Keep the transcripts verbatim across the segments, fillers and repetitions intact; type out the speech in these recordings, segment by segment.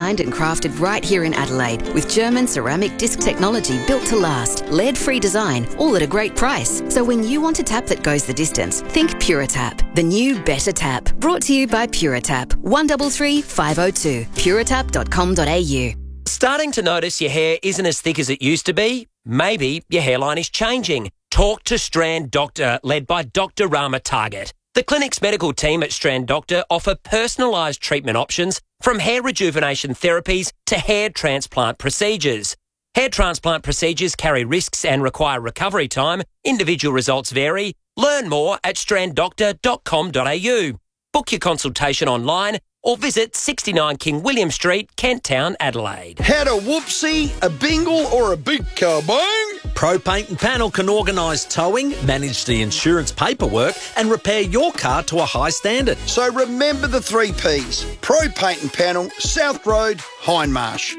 designed and crafted right here in Adelaide with German ceramic disc technology built to last, lead-free design, all at a great price. So when you want a tap that goes the distance, think Puritap, the new better tap. Brought to you by Puritap. one three three five oh two. puritap dot com dot a u. Starting to notice your hair isn't as thick as it used to be? Maybe your hairline is changing. Talk to Strand Doctor, led by Doctor Rama Target. The clinic's medical team at Strand Doctor offer personalised treatment options from hair rejuvenation therapies to hair transplant procedures. Hair transplant procedures carry risks and require recovery time. Individual results vary. Learn more at strand doctor dot com dot a u. Book your consultation online or visit sixty-nine King William Street, Kent Town, Adelaide. Had a whoopsie, a bingle or a big kaboom? Pro Paint and Panel can organise towing, manage the insurance paperwork and repair your car to a high standard. So remember the three Ps. Pro Paint and Panel, South Road, Hindmarsh.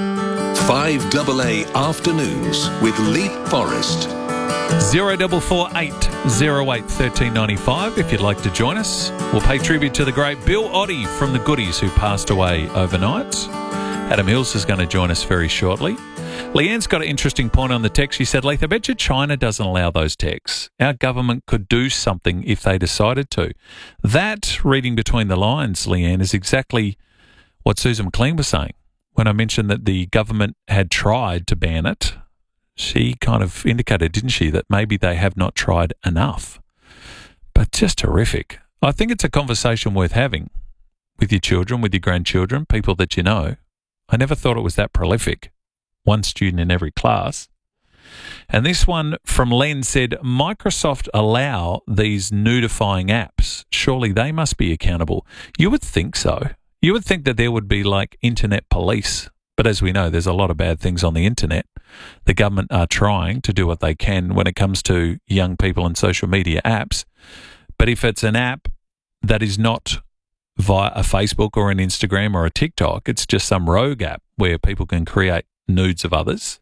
five A A Afternoons with Leap Forest. Zero double four eight zero eight thirteen ninety five. If you'd like to join us, we'll pay tribute to the great Bill Oddie from the Goodies, who passed away overnight. Adam Hills is going to join us very shortly. Leanne's got an interesting point on the text. She said, Leith, I bet you China doesn't allow those texts. Our government could do something if they decided to. That, reading between the lines, Leanne, is exactly what Susan McLean was saying. When I mentioned that the government had tried to ban it, she kind of indicated, didn't she, that maybe they have not tried enough. But just horrific. I think it's a conversation worth having with your children, with your grandchildren, people that you know. I never thought it was that prolific. One student in every class. And this one from Len said, Microsoft allow these nudifying apps. Surely they must be accountable. You would think so. You would think that there would be like internet police. But as we know, there's a lot of bad things on the internet. The government are trying to do what they can when it comes to young people and social media apps. But if it's an app that is not via a Facebook or an Instagram or a TikTok, it's just some rogue app where people can create nudes of others.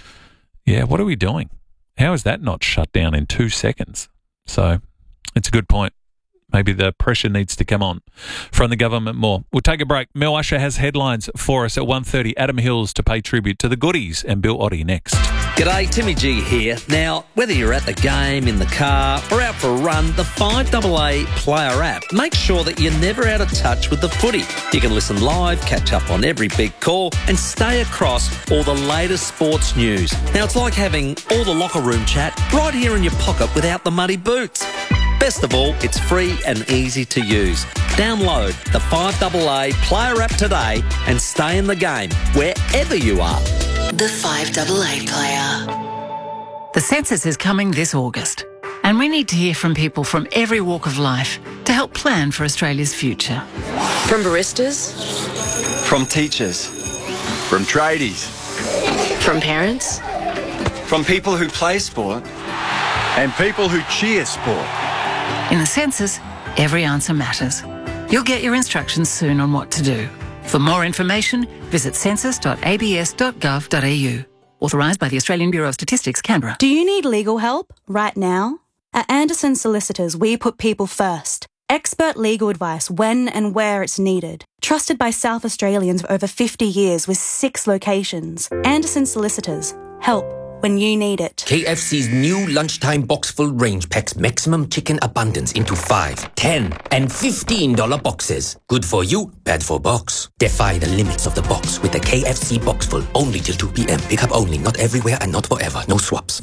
Yeah, what are we doing? How is that not shut down in two seconds? So it's a good point. Maybe the pressure needs to come on from the government more. We'll take a break. Mel Usher has headlines for us at one thirty. Adam Hills to pay tribute to the Goodies and Bill Oddie next. G'day, Timmy G here. Now, whether you're at the game, in the car or out for a run, the five A A Player app makes sure that you're never out of touch with the footy. You can listen live, catch up on every big call and stay across all the latest sports news. Now, it's like having all the locker room chat right here in your pocket without the muddy boots. Best of all, it's free and easy to use. Download the five A A Player app today and stay in the game wherever you are. The five A A Player. The census is coming this August, and we need to hear from people from every walk of life to help plan for Australia's future. From baristas. From teachers. From tradies. From parents. From people who play sport. And people who cheer sport. In the census, every answer matters. You'll get your instructions soon on what to do. For more information, visit census dot a b s dot gov dot a u. Authorised by the Australian Bureau of Statistics, Canberra. Do you need legal help right now? At Anderson Solicitors, we put people first. Expert legal advice when and where it's needed. Trusted by South Australians for over fifty years with six locations. Anderson Solicitors. Help when you need it. K F C's new lunchtime box full range packs maximum chicken abundance into five, ten, and fifteen dollar boxes. Good for you, bad for box. Defy the limits of the box with the K F C box full. Only till two p.m. Pick up only, not everywhere and not forever. No swaps.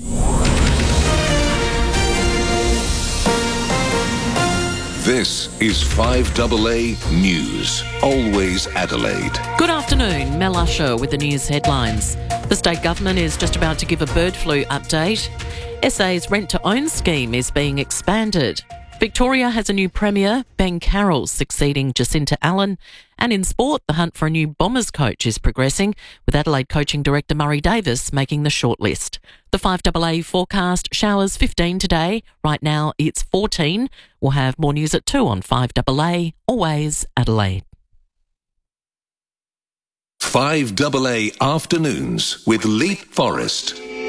This is five A A News. Always Adelaide. Good afternoon, Mel Usher with the news headlines. The state government is just about to give a bird flu update. S A's rent-to-own scheme is being expanded. Victoria has a new premier, Ben Carroll, succeeding Jacinta Allen. And in sport, the hunt for a new Bombers coach is progressing, with Adelaide coaching director Murray Davis making the shortlist. The five A A forecast, showers fifteen today. Right now it's fourteen. We'll have more news at two on five A A, always Adelaide. five A A Afternoons with Leap Forest.